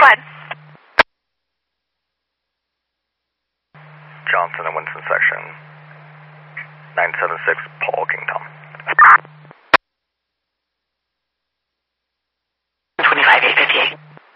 ahead. Johnson and Winston section. 976 Paul, can